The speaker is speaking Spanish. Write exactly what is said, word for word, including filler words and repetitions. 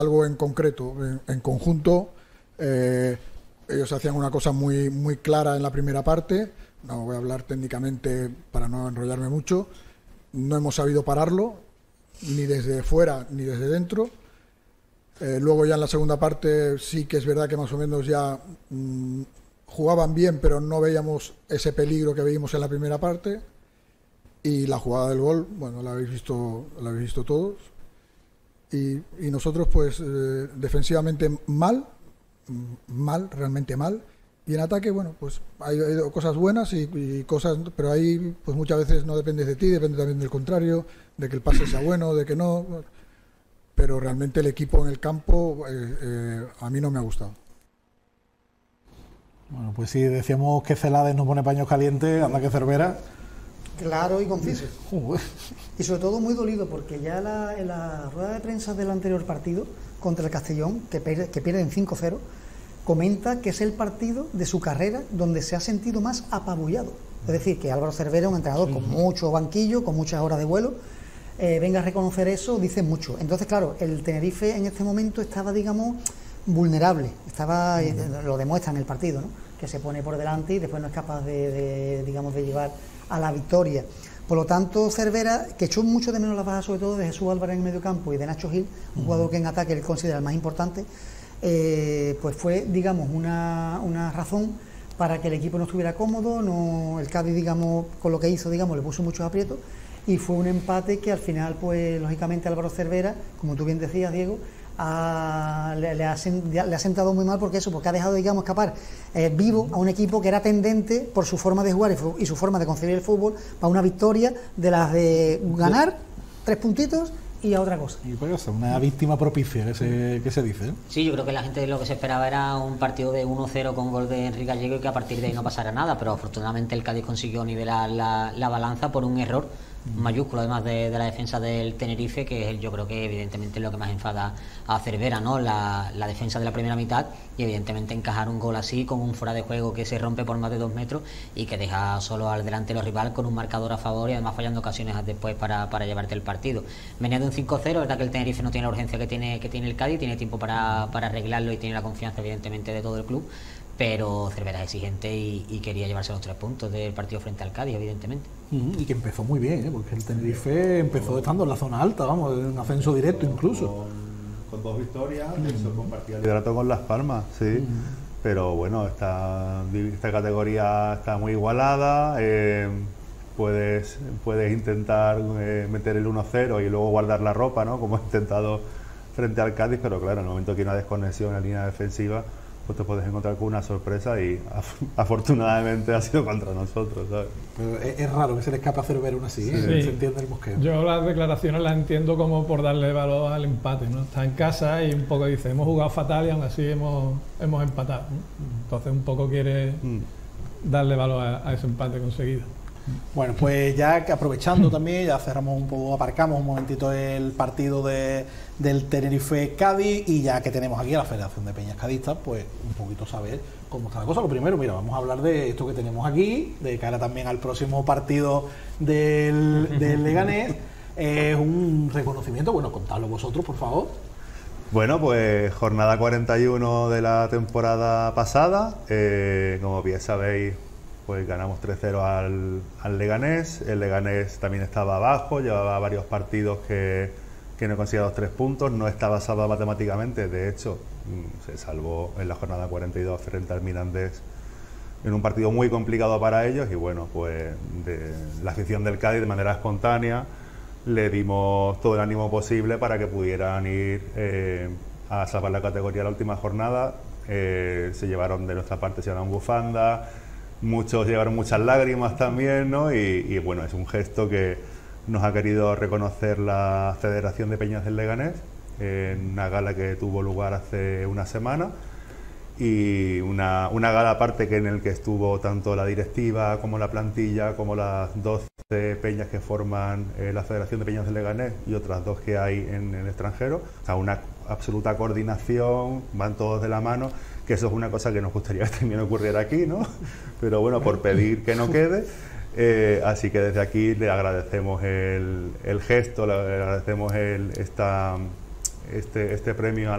algo en concreto. En, en conjunto, eh, ellos hacían una cosa muy, muy clara en la primera parte. No voy a hablar técnicamente para no enrollarme mucho. No hemos sabido pararlo, ni desde fuera ni desde dentro. Eh, luego ya en la segunda parte sí que es verdad que más o menos ya mmm, jugaban bien, pero no veíamos ese peligro que veíamos en la primera parte. Y la jugada del gol, bueno, la habéis visto, la habéis visto todos. Y, y nosotros, pues, eh, defensivamente mal, mal, realmente mal. Y en ataque, bueno, pues hay, hay cosas buenas y, y cosas, pero ahí, pues muchas veces no depende de ti, depende también del contrario, de que el pase sea bueno, de que no. Pero realmente el equipo en el campo eh, eh, a mí no me ha gustado. Bueno, pues sí, decíamos que Celades no pone paños calientes, anda que Cervera. Claro y conciso. Y sobre todo muy dolido, porque ya la, en la rueda de prensa del anterior partido contra el Castellón, que, pierde, que pierden cinco cero, comenta que es el partido de su carrera donde se ha sentido más apabullado. Es decir, que Álvaro Cervera, un entrenador sí. con mucho banquillo, con muchas horas de vuelo, eh, venga a reconocer eso, dice mucho. Entonces, claro, el Tenerife en este momento estaba, digamos, vulnerable. Estaba, uh-huh. eh, lo demuestra en el partido, ¿no? Que se pone por delante y después no es capaz de, de digamos, de llevar a la victoria. Por lo tanto, Cervera, que echó mucho de menos la baja sobre todo de Jesús Álvarez en medio campo y de Nacho Gil, un jugador que en ataque él considera el más importante, eh, pues fue, digamos, una, una razón para que el equipo no estuviera cómodo, no, el Cádiz, digamos, con lo que hizo, digamos, le puso muchos aprietos, y fue un empate que al final, pues, lógicamente Álvaro Cervera, como tú bien decías, Diego, A, le, le, ha, le ha sentado muy mal porque eso, porque ha dejado, digamos, escapar eh, vivo a un equipo que era tendente por su forma de jugar y, y su forma de concebir el fútbol para una victoria de las de ganar tres puntitos y a otra cosa. Y pues eso, una víctima propicia, que se, que se dice, ¿eh? Sí, yo creo que la gente lo que se esperaba era un partido de uno cero con gol de Enrique Gallego y que a partir de ahí no pasara nada, pero afortunadamente el Cádiz consiguió nivelar la, la balanza por un error mayúsculo además de, de la defensa del Tenerife, que es, yo creo que evidentemente es lo que más enfada a Cervera, ¿no? La, la defensa de la primera mitad, y evidentemente encajar un gol así con un fuera de juego que se rompe por más de dos metros y que deja solo al delantero rival con un marcador a favor y además fallando ocasiones después para, para llevarte el partido. Venía de un cinco cero, es verdad que el Tenerife no tiene la urgencia que tiene, que tiene el Cádiz, tiene tiempo para, para arreglarlo y tiene la confianza evidentemente de todo el club, pero Cervera es exigente y, y quería llevarse los tres puntos del partido frente al Cádiz, evidentemente. Y que empezó muy bien, ¿eh? Porque el Tenerife empezó estando en la zona alta, vamos, en un ascenso directo incluso. Con, con dos victorias, mm. eso compartía el liderato con Las Palmas, sí. Mm. Pero bueno, esta, esta categoría está muy igualada, eh, puedes, puedes intentar eh, meter el uno cero y luego guardar la ropa, ¿no? Como he intentado frente al Cádiz, pero claro, en el momento que hay una desconexión en la línea defensiva, pues te puedes encontrar con una sorpresa y af afortunadamente ha sido contra nosotros, ¿sabes? Pero es, es raro que se le escape a hacer ver una así, ¿eh? Sí. Se entiende el mosqueo. Yo las declaraciones las entiendo como por darle valor al empate, ¿no? Está en casa y un poco dice, hemos jugado fatal y aún así hemos, hemos empatado, ¿no? Entonces un poco quiere mm. darle valor a, a ese empate conseguido. Bueno, pues ya que aprovechando también, ya cerramos un poco, aparcamos un momentito el partido de, del Tenerife Cádiz, y ya que tenemos aquí a la Federación de Peñas Cadistas, pues un poquito saber cómo está la cosa. Lo primero, mira, vamos a hablar de esto que tenemos aquí, de cara también al próximo partido del, del Leganés. Es un reconocimiento, bueno, contadlo vosotros, por favor. Bueno, pues jornada cuarenta y uno de la temporada pasada, eh, como bien sabéis, pues ganamos tres cero al, al Leganés. El Leganés también estaba abajo, llevaba varios partidos que, que no conseguía los tres puntos, no estaba salvado matemáticamente, de hecho se salvó en la jornada cuarenta y dos frente al Mirandés en un partido muy complicado para ellos, y bueno, pues de la afición del Cádiz de manera espontánea le dimos todo el ánimo posible para que pudieran ir eh, a salvar la categoría la última jornada. Eh, se llevaron de nuestra parte, se llevaron bufanda, muchos llevaron muchas lágrimas también, ¿no? Y, y bueno, es un gesto que nos ha querido reconocer la Federación de Peñas del Leganés en una gala que tuvo lugar hace una semana, y una, una gala aparte que en el que estuvo tanto la directiva como la plantilla, como las doce peñas que forman eh, la Federación de Peñas del Leganés y otras dos que hay en el extranjero. O sea, una absoluta coordinación, van todos de la mano, que eso es una cosa que nos gustaría que también ocurriera aquí, ¿no? Pero bueno, por pedir que no quede. Eh, así que desde aquí le agradecemos el, el gesto, le agradecemos el, esta, este, este premio a